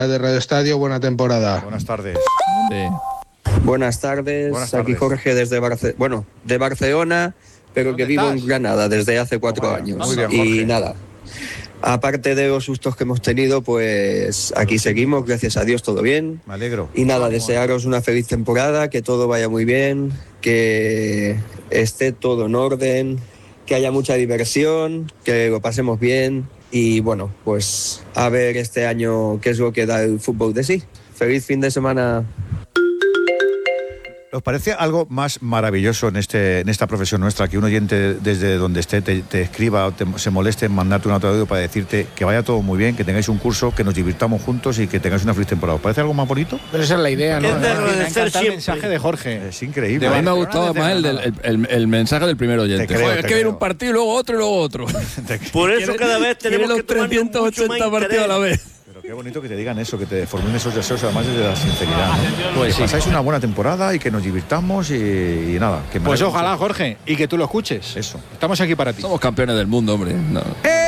de Radio Estadio, buena temporada. Buenas tardes. Buenas tardes, aquí Jorge desde de Barcelona, pero que vivo en Granada desde hace 4 años. Muy bien, y nada, aparte de los sustos que hemos tenido, pues aquí seguimos, gracias a Dios todo bien. Me alegro. Y nada, desearos una feliz temporada, que todo vaya muy bien, que esté todo en orden, que haya mucha diversión, que lo pasemos bien y bueno, pues a ver este año qué es lo que da el fútbol de sí. Feliz fin de semana. ¿Os parece algo más maravilloso en esta profesión nuestra que un oyente desde donde esté te escriba o se moleste en mandarte un audio para decirte que vaya todo muy bien, que tengáis un curso, que nos divirtamos juntos y que tengáis una feliz temporada? ¿Os parece algo más bonito? Pero esa es la idea, ¿no? Me encanta el mensaje de Jorge. Es increíble. A mí me ha gustado más el mensaje del primer oyente. Es que viene un partido y luego otro y luego otro. Por eso cada vez tenemos que tomar 380 partidos a la vez. Qué bonito que te digan eso, que te formulen esos deseos, además desde la sinceridad, ¿no? Pues que pasáis una buena temporada y que nos divirtamos y nada. Que pues ojalá, Jorge, y que tú lo escuches. Eso. Estamos aquí para ti. Somos campeones del mundo, hombre. No.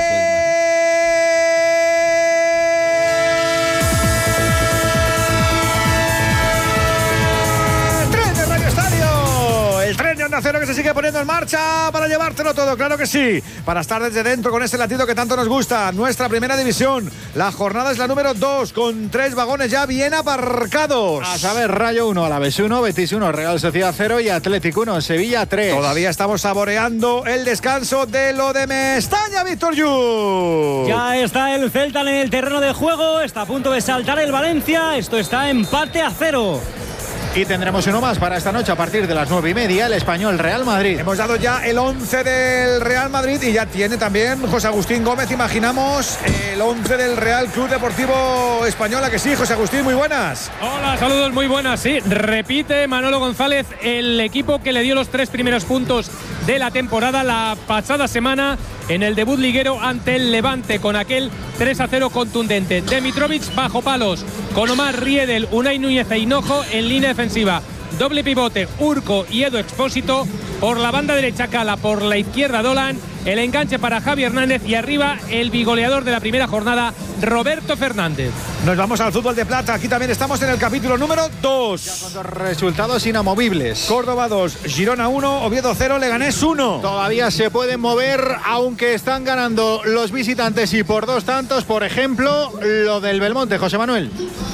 Cero que se sigue poniendo en marcha para llevártelo todo, claro que sí, para estar desde dentro con ese latido que tanto nos gusta. Nuestra primera división, la jornada es la número 2 con 3 vagones ya bien aparcados. A saber, Rayo 1, Alavés 1, Betis 1, Real Sociedad 0 y Atlético 1, Sevilla 3. Todavía estamos saboreando el descanso de lo de Mestalla, Víctor Yu. Ya está el Celta en el terreno de juego, está a punto de saltar el Valencia, esto está empate a 0. Y tendremos uno más para esta noche a partir de las 9:30, el Español Real Madrid. Hemos dado ya el 11 del Real Madrid y ya tiene también José Agustín Gómez, imaginamos, el 11 del Real Club Deportivo Español. ¿A que sí, José Agustín? Muy buenas. Hola, saludos, muy buenas. Sí, repite Manolo González el equipo que le dio los 3 primeros puntos de la temporada la pasada semana en el debut liguero ante el Levante con aquel 3-0 contundente. Demitrovic bajo palos, con Omar Riedel, Unai Núñez e Hinojo en línea defensiva. Doble pivote, Urco y Edu Expósito. Por la banda derecha Cala, por la izquierda Dolan. El enganche para Javi Hernández y arriba el bigoleador de la primera jornada, Roberto Fernández. Nos vamos al fútbol de plata. Aquí también estamos en el capítulo número 2. Ya con 2 resultados inamovibles. Córdoba 2, Girona 1, Oviedo 0, Leganés 1. Todavía se pueden mover, aunque están ganando los visitantes y por 2 tantos. Por ejemplo, lo del Belmonte, José Manuel.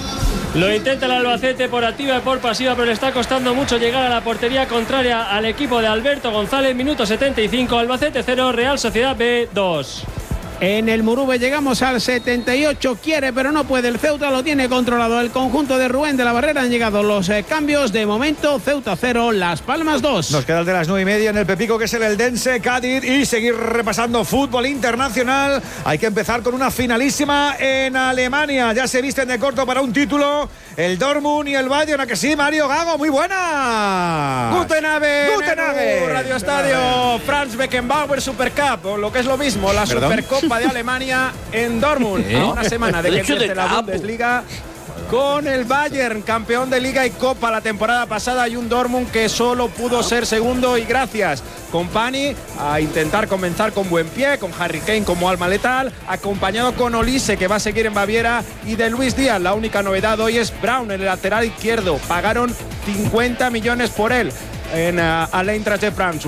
Lo intenta el Albacete por activa y por pasiva, pero le está costando mucho llegar a la portería contraria al equipo de Alberto González. Minuto 75, Albacete 0, Real Sociedad B 2. En el Murube llegamos al 78, quiere pero no puede, el Ceuta lo tiene controlado, el conjunto de Rubén de la Barrera. Han llegado los cambios, de momento Ceuta 0, Las Palmas 2. Nos queda el de las 9:30 en el Pepico, que es el Eldense Cádiz, y seguir repasando fútbol internacional. Hay que empezar con una finalísima en Alemania, ya se visten de corto para un título el Dortmund y el Bayern. ¿A que sí, Mario Gago? Muy buena. Guten Abend, Radio Estadio, Franz Beckenbauer Super Cup, o lo que es lo mismo, la Supercopa de Alemania en Dortmund. A una semana de que empiece la Bundesliga con el Bayern, campeón de Liga y Copa la temporada pasada, y un Dortmund que solo pudo ser segundo, y gracias Kompany a intentar comenzar con buen pie, con Harry Kane como alma letal, acompañado con Olise, que va a seguir en Baviera, y de Luis Díaz. La única novedad hoy es Brown, en el lateral izquierdo. Pagaron 50 millones por él al Eintracht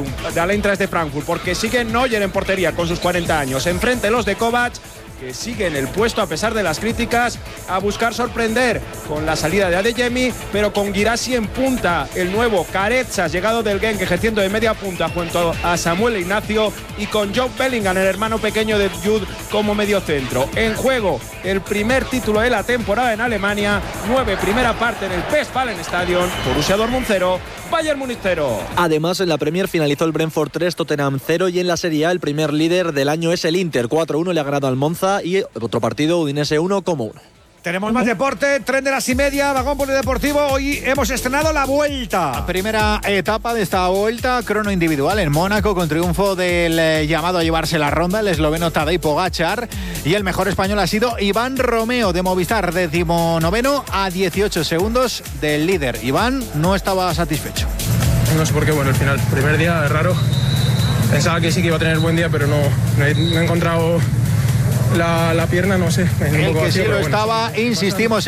de Frankfurt, porque sigue Neuer en portería con sus 40 años. Enfrente los de Kovac, que sigue en el puesto a pesar de las críticas, a buscar sorprender con la salida de Adeyemi, pero con Guirassy en punta, el nuevo Carezas, llegado del Genk, ejerciendo de media punta junto a Samuel Ignacio, y con Joe Bellingham, el hermano pequeño de Jude, como medio centro. En juego el primer título de la temporada en Alemania, 9 primera parte en el Westfalenstadion, Borussia Dortmund 0, Bayern Múnich 0. Además, en la Premier finalizó el Brentford 3, Tottenham 0, y en la Serie A el primer líder del año es el Inter, 4-1 le ha ganado al Monza, y otro partido, Udinese 1 como 1. Tenemos más deporte, tren de las 9:30, vagón polideportivo. Hoy hemos estrenado la vuelta. Primera etapa de esta vuelta, crono individual en Mónaco, con triunfo del llamado a llevarse la ronda, el esloveno Tadej Pogačar, y el mejor español ha sido Iván Romeo de Movistar, 19º a 18 segundos del líder. Iván no estaba satisfecho. No sé por qué, bueno, al final, primer día es raro. Pensaba que sí que iba a tener buen día, pero no he encontrado la pierna, no sé. El que sí lo estaba, insistimos.